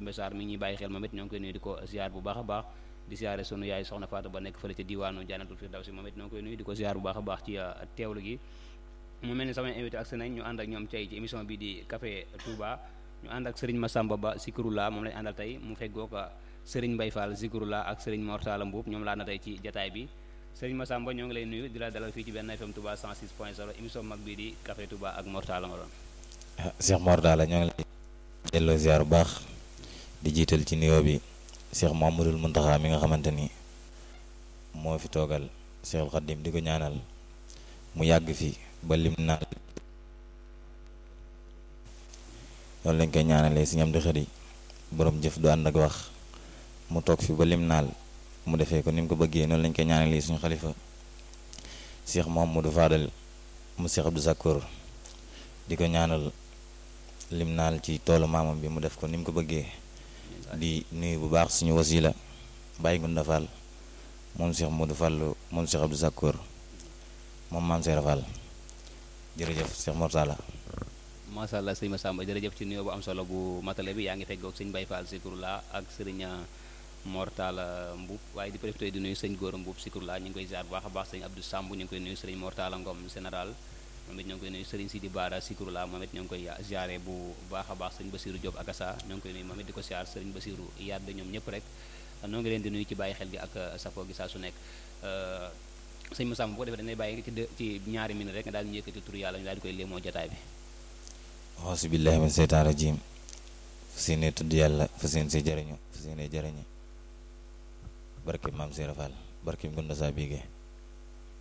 Ndumbe Sarr mi ngi ñuy bàyyi xel moom it ñoo ngi koy nuyu di ko ziar bu baax a baax di ziare sunu yaay soxna Fatou ba nekk fële ci diwaanu Jannatul Firdawsi moom it ñoo ngi koy nuyu di ko ziar bu baax a baax ci teewlu gi mu mel ni samay invité ak nañ ñu ànd ak ñoom tey ci émission bi di Café Touba ñu ànd ak Serigne Massamba Ba Zikrullah moom lañ àndal tey mu feggoo ko Serigne Mbaye Fall Zikrullah ak Serigne Mortala Mbuub ñoom laa na tey ci jataay bi Serigne Massamba ñoo ngi lay nuyu di la dalal fii ci benn FM Touba 106.0 émission mag bii di Café Touba ak Mortala nga doon. Cheikh Mortala ñoo ngi lay delloo ziar bu baax di jiital ci nuyoo bi Cheikh Mouhamadoul Mountakha mi nga xamante ni moo fi toogal Cheikhul Khadim di ko ñaanal mu yàgg fi ba lim naal loolu lañ koy ñaanalee si ñam di xëri borom jëf du ànd ak wax mu toog fi ba lim naal mu defee ko ni mu ko bëggee noonu lañ koy ñaanalee suñu xalifa Cheikh Mouhamadou Fadal mu Cheikh Abdou Zakour di ko ñaanal lim naal ci toolu maamam bi mu def ko ni mu ko bëggee di nuyu bu baax suñu wasila Baye Gunda Fall moom Cheikh Modou Fall moom Cheikh Abdou Zakour moom maam Cheikh Fall jërëjëf Cheikh Mortala. macha allah sëñ Massamba jërëjëf ci nuyoo bu am solo bu matale bi yaa ngi feggoog sëñ Baye Fall Zikrullah ak sëriñ Mortala Mbuub waaye di profité di nuyu sëñ Góora Mbuub Zikrullah ñu ngi koy ziar bu baax a baax sëñ Abdou Samb ñu ngi koy nuyu sëriñ Mortala Ngom général moom it ñoo ngi koy nuyu sëriñ Sidi Bara Zikrullah moom it ñoo ngi koy ziare bu baax a baax sëñ Basiru Diop Akassa ñoo ngi koy nuyu moom it di ko ziar sëriñ Basiru Yadd ñoom ñëpp rek noo ngi leen di nuyu ci bàyyi xel gi ak safoo gi saa su nekk sëñ Massamba boo defee dañuy bàyyi ci ñaari minute rek nga daal di yëkkati tur yàlla ñu daal di koy léemoo jotaay bi. auzu billaahi mina seytaani rajiim fas yéene tudd yàlla fas yéene see jëriñu fas yéene jëriñu barke maam Seera Fall barke Ngunda saa biige